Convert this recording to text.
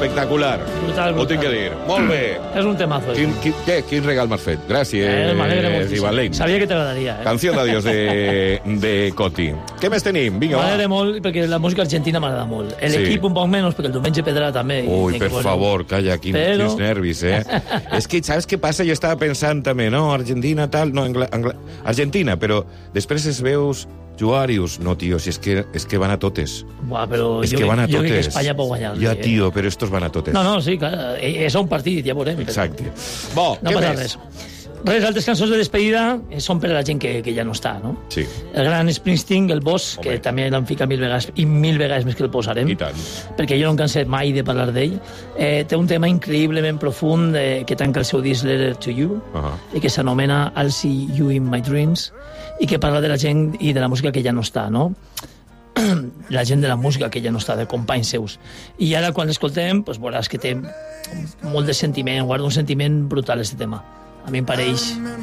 espectacular. Brutal. Ho tinc que dir. Molt bé. És un temazo. Quin regal m'has fet? Gràcies, m'alegra moltíssim. Ivan Lein. Sabia que t'agradaria. Canción d'adiós de Coti. Què més tenim? Vinga, va. M'agrada molt, perquè la música argentina m'agrada molt. L'equip un poc menys, perquè el diumenge Pedra també. Ui, per favor, calla, quins nervis, És que, saps què passa? Jo estava pensant també, no, Argentina, tal, no, Argentina, però després es veus Juarius. No, tio, si és que van a totes. Buah, però és que van a totes. Jo crec que Espanya pot guanyar. Ja, tio, però estos van a totes. No, sí, clar, és un partit, ja veurem. Exacte. Bo, què més? Res, altres cançons de despedida són per a la gent que ja no està, no? Sí. El gran Springsteen, el Boss, que també l'han ficat 1000 vegades, i 1000 vegades més que el posarem. I tant. Perquè jo no em cansé mai de parlar d'ell. Té un tema increïblement profund que tanca el seu disc Letter to You, i que s'anomena I'll See You in My Dreams, i que parla de la gent i de la música que ja no està, no? La gent de la música que ja no està, de companys seus. I ara, quan l'escoltem, doncs veuràs que té molt de sentiment, guarda un sentiment brutal, aquest tema. A mi em pareix